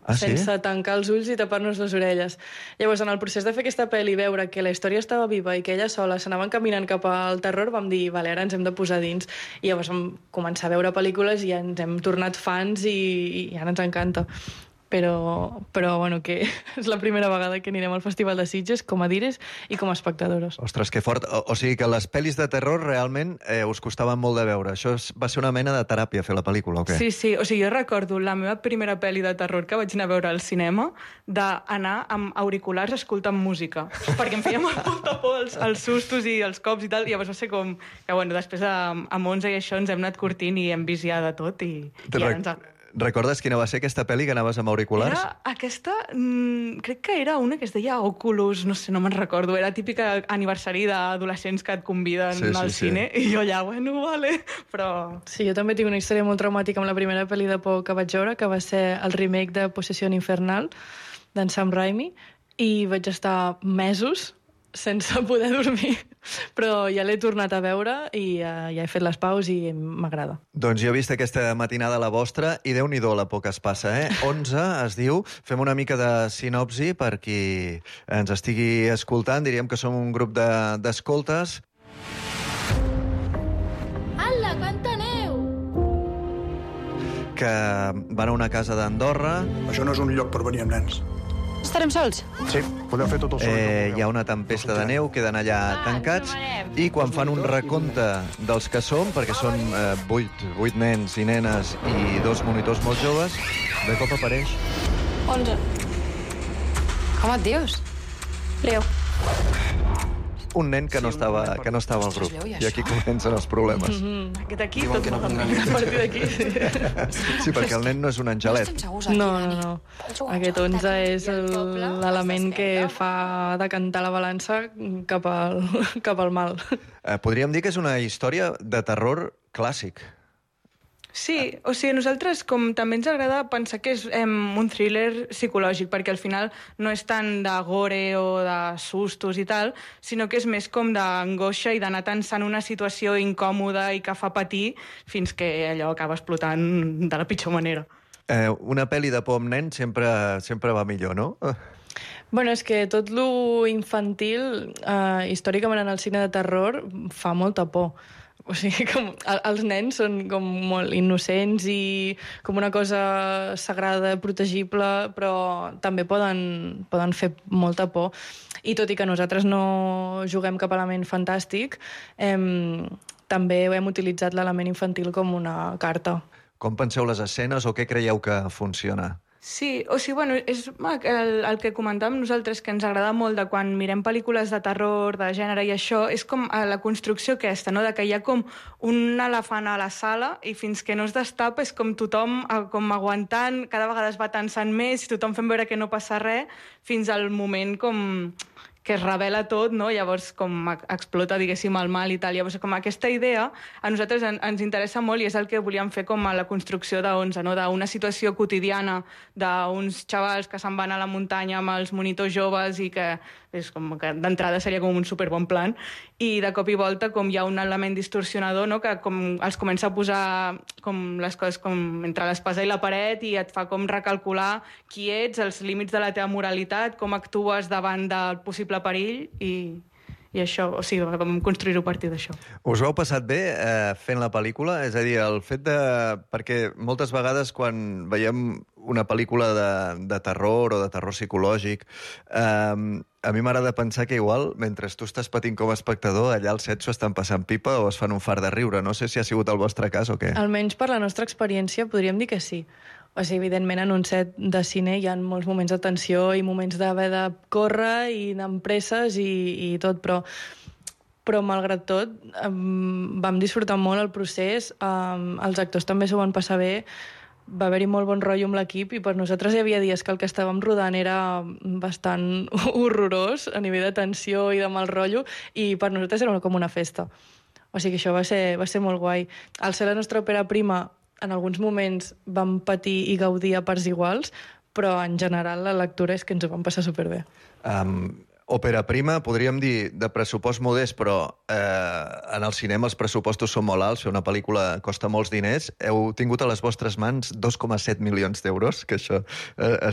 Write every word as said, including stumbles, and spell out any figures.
Ah, sí? Sense tancar els ulls i tapar-nos les orelles. Llavors, en el procés de fer aquesta pel·li i veure que la història estava viva i que ella sola s'anava encaminant cap al terror, vam dir, vale, ara ens hem de posar dins. I llavors vam començar a veure pel·lícules i ens hem tornat fans i, i ara ens encanta. Però, però bueno, que és la primera vegada que anirem al Festival de Sitges com a dires i com a espectadores. Ostres, que fort. O, o sigui que les pel·lis de terror realment eh, us costaven molt de veure. Això és, va ser una mena de teràpia, fer la pel·lícula, o què? Sí, sí. O sigui, jo recordo la meva primera pel·li de terror que vaig anar a veure al cinema d'anar amb auriculars escoltant música, perquè em feia molta por els, els sustos i els cops i tal, i llavors va ser com que, bueno, després amb, amb onze i això ens hem anat curtint i hem vist ja de tot i, i ara ens ha... Recordes quina va ser aquesta pel·li que anaves amb auriculars? Era aquesta, mmm, crec que era una que es deia Oculus, no sé, no me'n recordo. Era típica aniversari d'adolescents que et conviden sí, sí, al sí. cine, i jo allà, bueno, vale, però... Sí, jo també tinc una història molt traumàtica amb la primera pel·li de por que vaig veure, que va ser el remake de Possession Infernal, d'en Sam Raimi, i vaig estar mesos sense poder dormir, però ja l'he tornat a veure i uh, ja he fet les paus i m'agrada. Doncs jo he vist aquesta matinada la vostra i Déu-n'hi-do la por que es passa, eh? onze es diu. Fem una mica de sinopsi per qui ens estigui escoltant. Diríem que som un grup d'escoltes. Ala, quanta neu! Que van a una casa d'Andorra. Això no és un lloc per venir amb nens. Estarem sols? Sí, podeu fer tot el soroll. Eh, hi ha una tempesta de neu, queden allà tancats, i quan fan un recompte dels que som, perquè són eh, vuit, vuit nens i nenes i dos monitors molt joves, de cop apareix... onze. Com et dius? Leo. Un nen que no estava, que no estava al grup. I aquí comencen els problemes. Mm-hmm. Aquest aquí, tot no malament. A partir d'aquí... Sí, perquè el nen no és un angelet. No, no, no. Aquest onze és l'element que fa decantar la balança cap al, cap al mal. Eh, podríem dir que és una història de terror clàssic. Sí, o sigui, a nosaltres com també ens agrada pensar que és em, un thriller psicològic, perquè al final no és tant de gore o de sustos i tal, sinó que és més com d'angoixa i d'anar tensant una situació incòmoda i que fa patir fins que allò acaba explotant de la pitjor manera. Eh, una pel·li de por amb nen sempre, sempre va millor, no? Bueno, és que tot lo infantil, eh, històricament en el cine de terror, fa molta por. O sigui, com, els nens són com molt innocents i com una cosa sagrada, protegible, però també poden, poden fer molta por. I tot i que nosaltres no juguem cap element fantàstic, hem, també hem utilitzat l'element infantil com una carta. Com penseu les escenes o què creieu que funciona? Sí, o sigui, bueno, és el, el que comentàvem nosaltres, que ens agrada molt de quan mirem pel·lícules de terror, de gènere i això, és com la construcció aquesta, no?, de que hi ha com un elefant a la sala i fins que no es destapa és com tothom com aguantant, cada vegada es va tensant més i tothom fent veure que no passa res fins al moment com que es revela tot, no? Llavors com explota, diguéssim, el mal i tal. Llavors, com aquesta idea a nosaltres en, ens interessa molt i és el que volíem fer com a la construcció d'onze, no? D'una situació quotidiana d'uns xavals que se'n van a la muntanya amb els monitors joves i que és com que d'entrada seria com un superbon plan, i de cop i volta com hi ha un element distorsionador, no?, que com els comença a posar com les coses com entre l'espasa i la paret i et fa com recalcular qui ets, els límits de la teva moralitat, com actues davant del possible perill i, i això, o sigui, vam construir-ho a partir d'això. Us ho heu passat bé eh, fent la pel·lícula? És a dir, el fet de... Perquè moltes vegades quan veiem una pel·lícula de, de terror o de terror psicològic, eh, a mi m'agrada pensar que igual, mentre tu estàs patint com a espectador, allà al set s'ho estan passant pipa o es fan un fart de riure. No sé si ha sigut el vostre cas o què. Almenys per la nostra experiència podríem dir que sí. O sigui, evidentment, en un set de cine hi ha molts moments de tensió i moments d'haver de córrer i anar amb presses i, i tot, però, però malgrat tot um, vam disfrutar molt el procés, um, els actors també s'ho van passar bé, va haver-hi molt bon rotllo amb l'equip i per nosaltres hi havia dies que el que estàvem rodant era bastant horrorós a nivell de tensió i de mal rotllo i per nosaltres era com una festa. O sigui que això va ser, va ser molt guai. Al ser la nostra òpera prima, en alguns moments vam patir i gaudir a parts iguals, però en general la lectura és que ens ho vam passar superbé. Um, òpera prima, podríem dir de pressupost modest, però eh, en el cinema els pressupostos són molt alts, fer una pel·lícula costa molts diners. Heu tingut a les vostres mans dos coma set milions d'euros, que això eh,